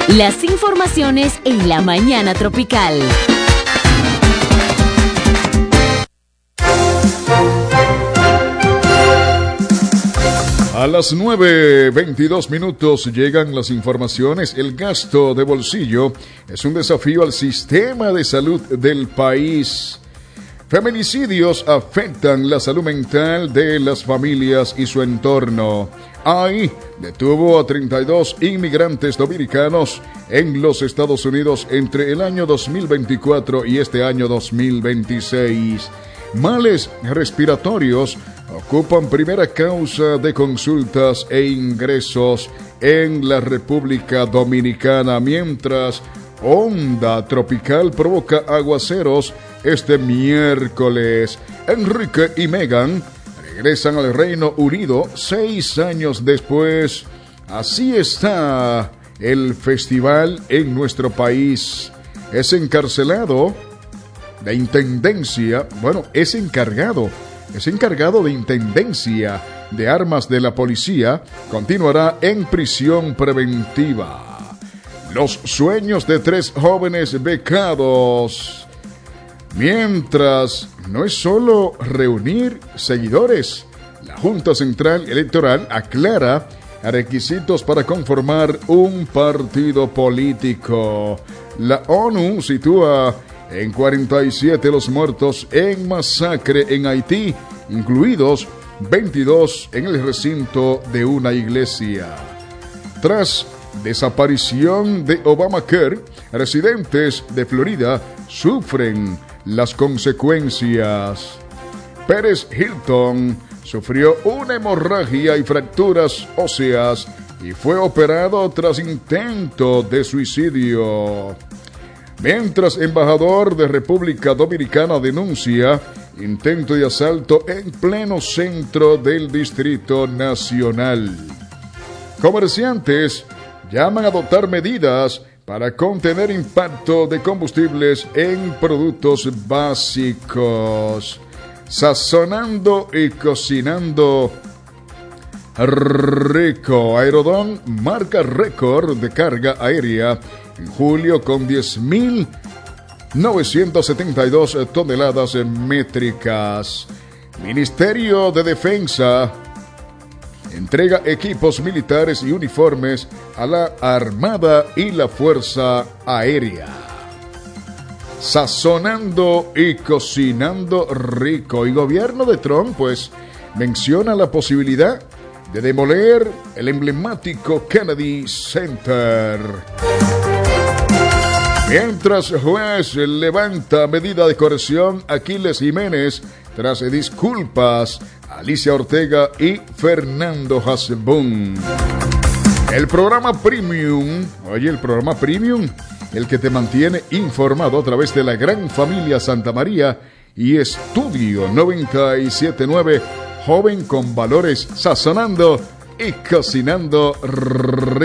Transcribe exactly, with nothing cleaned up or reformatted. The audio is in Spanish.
Las informaciones en la mañana tropical. A las nueve veintidós minutos llegan las informaciones. El gasto de bolsillo es un desafío al sistema de salud del país. Feminicidios afectan la salud mental de las familias y su entorno. A I detuvo a treinta y dos inmigrantes dominicanos en los Estados Unidos entre el año dos mil veinticuatro y este año dos mil veintiséis. Males respiratorios ocupan primera causa de consultas e ingresos en la República Dominicana, mientras onda tropical provoca aguaceros este miércoles. Enrique y Meghan regresan al Reino Unido seis años después. Así está el festival en nuestro país. Es encarcelado de intendencia, bueno, es encargado, es encargado de intendencia de armas de la policía, continuará en prisión preventiva. Los sueños de tres jóvenes becados. Mientras, no es solo reunir seguidores. La Junta Central Electoral aclara requisitos para conformar un partido político. La ONU sitúa en cuarenta y siete los muertos en masacre en Haití, incluidos veintidós en el recinto de una iglesia. Tras desaparición de Obamacare, residentes de Florida sufren las consecuencias. Pérez Hilton sufrió una hemorragia y fracturas óseas y fue operado tras intento de suicidio. Mientras embajador de República Dominicana denuncia intento de asalto en pleno centro del Distrito Nacional. Comerciantes llaman a adoptar medidas para contener impacto de combustibles en productos básicos. Sazonando y cocinando rico. Aerodón marca récord de carga aérea en julio con diez mil novecientas setenta y dos toneladas métricas. Ministerio de Defensa entrega equipos militares y uniformes a la Armada y la Fuerza Aérea. Sazonando y cocinando rico. Y gobierno de Trump, pues, menciona la posibilidad de demoler el emblemático Kennedy Center. Mientras juez levanta medida de coerción, Aquiles Jiménez tras disculpas a Alicia Ortega y Fernando Hasbun. El programa Premium, oye, el programa Premium, el que te mantiene informado a través de la gran familia Santa María y Estudio noventa y siete punto nueve, joven con valores, sazonando y cocinando rico.